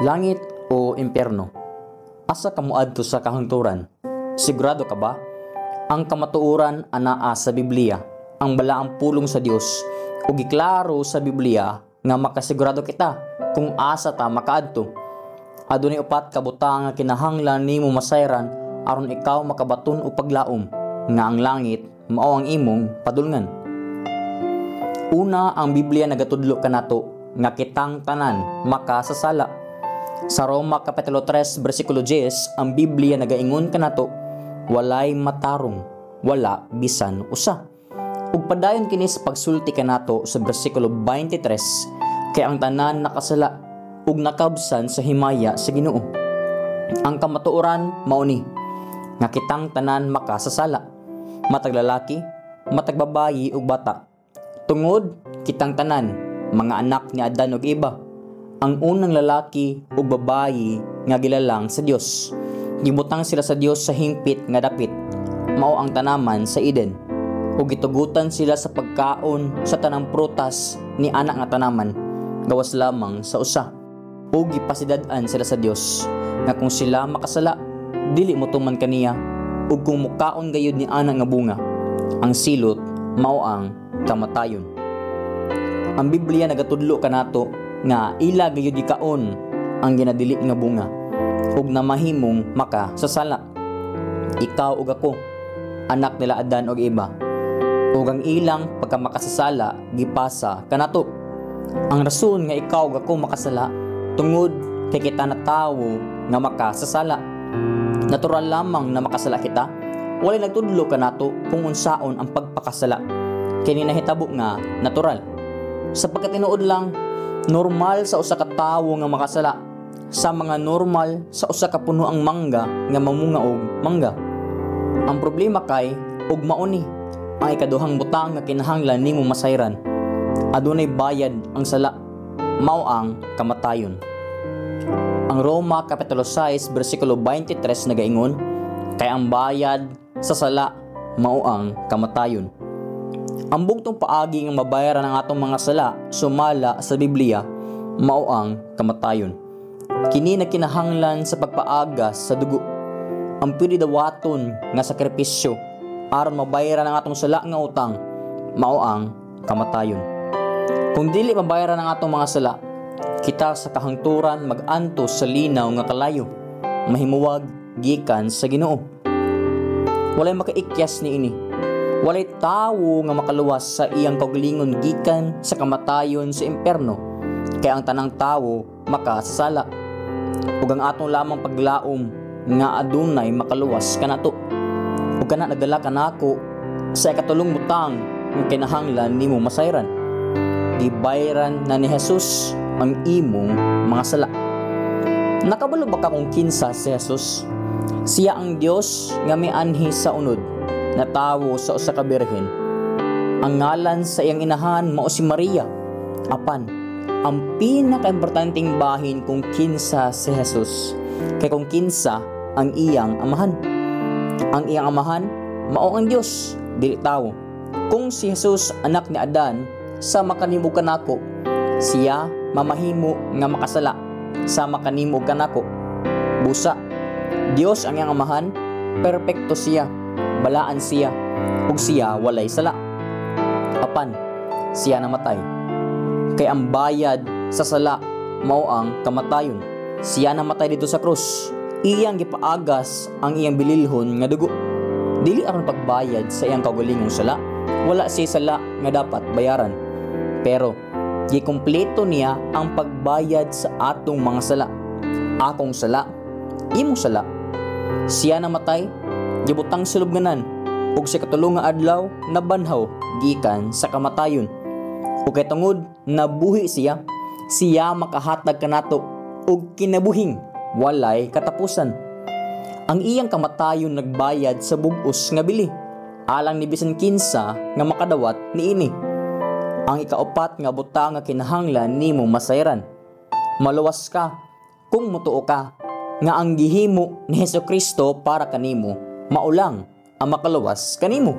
Langit o impyerno? Asa kamo adto sa kahungturan? Sigurado ka ba? Ang kamatuoran anaa sa Biblia, ang balaang pulong sa Dios, ug giklaro sa Biblia nga makasigurado kita kung asa ta makaadto. Adunay upat ka butang nga kinahanglan nimo masayran aron ikaw makabaton og paglaom nga ang langit mao ang imong padulngan. Una, ang Biblia nagatudlo kanato nga kitang tanan makasasala. Sa Roma Kapitulo 3 versikulo 10, ang Biblia nagaingon kanato, walay matarong, wala bisan usa. Ug padayon kini sa pagsulti kanato sa bersikulo 23, kay ang tanan nakasala ug nakabsan sa himaya sa Ginoo. Ang kamatuoran mao ni nga kitang tanan makasasala, matag lalaki, matag babayi ug bata. Tungod kitang tanan mga anak ni Adan ug Eva. Ang unang lalaki ug babayi nga gilalang sa Dios. Gibutang sila sa Dios sa hingpit nga dapit, mao ang tanaman sa Eden. Ug gitugutan sila sa pagkaon sa tanang prutas ni anak nga tanaman, gawas lamang sa usa. Ug gipasidad-an sila sa Dios nga kung sila makasala, dili motuman kaniya, ug kung mukaon gayud ni anak nga bunga, ang silot mao ang kamatayon. Ang Biblia nagatudlo kanato nga ila gayud gikaon ang ginadili nga bunga ug namahimong makasasala. Ikaw ug ako, anak nila Adan ug Eva, ug ang ilang pagkamakasasala gipasa kanato. Ang rason nga ikaw ug ako makasala tungod kay kita na tawo nga makasasala. Natural lamang na makasala kita. Walay nagtudlo kanato kung unsaon ang pagpakasala. Kini nahitabo nga natural. Sapagkat tinuod lang normal sa usa ka tawo nga makasala, sa mga normal sa usa ka punoang mangga nga mamunga og mangga. Ang problema kay ug mao ni ang ikaduhang butang nga kinahanglan nimo masayran. Adunay bayad ang sala, mao ang kamatayon. Ang Roma Kapitulo 6 versikulo 23 nagaingon, kay ang bayad sa sala mao ang kamatayon. Ang bugtong paagi nga mabayaran ang atong mga sala sumala sa Biblia mao ang kamatayon. Kini na kinahanglan sa pagpaagas sa dugo, ang pwede dawaton nga sakripisyo aron mabayaran ang atong sala nga utang mao ang kamatayon. Kung dili mabayaran ang atong mga sala, kita sa kahangturan mag-antos sa linaw nga kalayo, mahimuwag gikan sa Ginoo. Walay makaikyas ni ini. Walay tawo nga makaluwas sa iyang kaugalingon gikan sa kamatayon sa impyerno, kay ang tanang tawo makasasala. Ug ang atong lamang paglaom nga adunay makaluwas kanato. Ug kana nagdala kanako sa ikatulong butang nga kinahanglan nimo masayran. Gibayran na ni Jesus ang imong mga sala. Nakabalo ba ka kung kinsa si Jesus? Siya ang Dios nga may anhi sa unod na tawo sa usa ka birhen. Ang ngalan sa iyang inahan mao si Maria. Apan, ang pinakaimportanteng bahin kung kinsa si Jesus, kay kung kinsa ang iyang amahan. Ang iyang amahan mao ang Dios, dili tawo. Kung si Jesus anak ni Adan, sa makanimo kanako, siya mamahimo nga makasala sa makanimo kanako. Busa, Dios ang iyang amahan, perpekto siya, balaan siya, ug siya walay sala. Apan, siya namatay. Kay ang bayad sa sala mao ang kamatayon. Siya namatay dito sa krus. Iyang gipaagas ang iyang bililhon nga dugo. Dili aron pagbayad sa iyang kaugalingong sala, wala siya sala nga dapat bayaran. Pero gikumpleto niya ang pagbayad sa atong mga sala. Akong sala, imong sala. Siya namatay, gibutang sa lubnganan, ug sa katulong nga adlaw nabanhaw gikan sa kamatayon. Ug kay tungod nabuhi siya, siya makahatag kanato og kinabuhing walay katapusan. Ang iyang kamatayon nagbayad sa bug-os nga bili, alang ni bisan kinsa nga makadawat niini. Ang ikaupat nga butang nga kinahanglan nimo masayran. Maluwas ka kung mutuo ka nga ang gihimo ni Hesukristo para kanimo maulang ang makaluwas kanimo.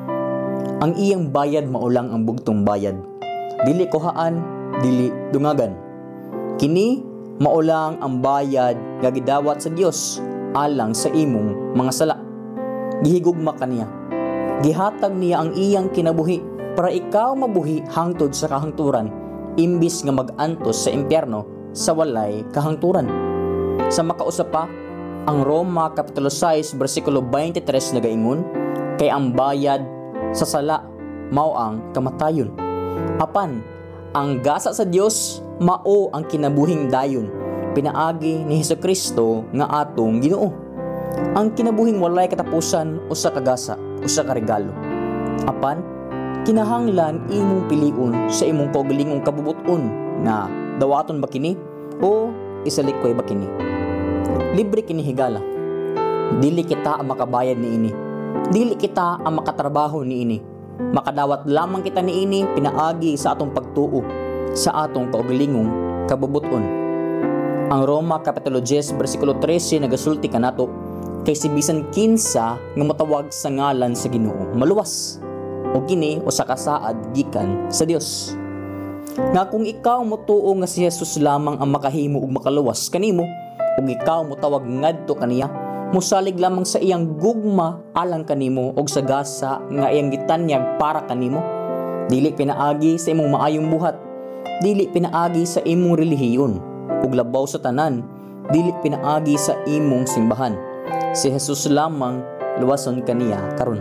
Ang iyang bayad maulang ang bugtong bayad. Dili kuhaan, dili dungagan. Kini maulang ang bayad nga gidawat sa Dios alang sa imong mga sala. Gihigugma kaniya. Gihatag niya ang iyang kinabuhi para ikaw mabuhi hangtod sa kahangturan, imbis nga mag-antos sa impyerno sa walay kahangturan. Sa makausap pa, ang Roma Kapitulo 6 versikulo 23 nagaingon, kay ang bayad sa sala mao ang kamatayon. Apan ang gasa sa Dios mao ang kinabuhing dayon, pinaagi ni Hesukristo nga atong Ginoo. Ang kinabuhing walay katapusan usa ka gasa, usa ka regalo. Apan kinahanglan imong piliun sa imong kaugalingong kabubuton nga dawaton ba kini o isalikoy ba kini. Libre kini higala. Dili kita ang makabayad niini. Dili kita ang makatrabaho niini. Makadawat lamang kita niini pinaagi sa atong pagtuo sa atong kaugalingong kabubuton. Ang Roma Kapitulo 10 versikulo 13 nagasulti kanato, kay si bisan kinsa nga matawag sa ngalan sa Ginoo maluwas, o kini usa ka saad gikan sa Dios. Nga kung ikaw motuo nga si Jesus lamang ang makahimo ug makaluwas kanimo, ug ikaw motawag ngadto kaniya, musalig lamang sa iyang gugma alang kanimo ug sa gasa nga iyang gitanyag para kanimo. Dili pinaagi sa imong maayong buhat, dili pinaagi sa imong relihiyon, ug labaw sa tanan, dili pinaagi sa imong simbahan. Si Jesus lamang luwason kaniya karon.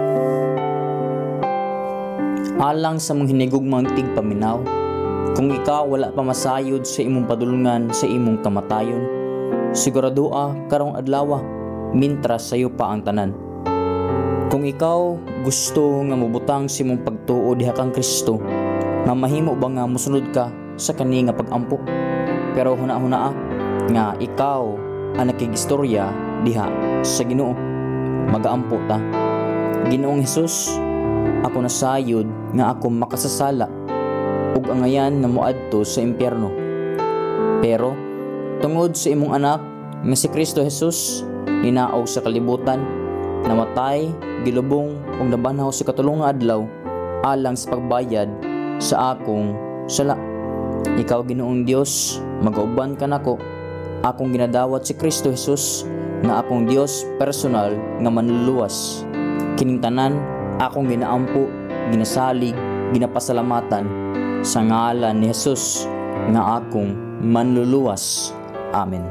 Alang sa mong hinigugmang tigpaminaw, kung ikaw wala pa masayod sa imong padulungan sa imong kamatayon, siguradoa karong adlaw mintras sayo pa ang tanan. Kung ikaw gusto nga mobutang sa imong pagtuo diha kang Kristo, mamahimo ba nga mosunod ka sa kani nga pagampo? Pero huna-hunaa nga ikaw ang nakigistorya diha sa Ginoo, magaampo ta. Ginoong Hesus, ako nasayod nga ako makasasala ug angayan na moadto sa impyerno. Pero tungod sa imong anak nga si Kristo Jesus, hinaog sa kalibutan, namatay, gilubong ug nabanhaw sa katulong nga adlaw alang sa pagbayad sa akong sala. Ikaw Ginoong Dios, magauban ka nako. Akong ginadawat si Kristo Jesus nga akong Dios personal nga manluluwas. Kining tanan akong ginaampo, ginasalig, ginapasalamatan sa ngalan ni Jesus nga akong manluluwas. Amen.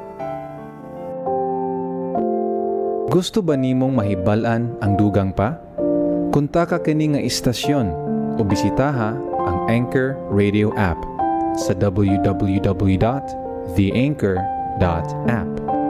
Gusto ba nimong mahibalan ang dugang pa? Kunta ka kini nga istasyon o bisitaha ang Anchor Radio app sa www.theanchor.app.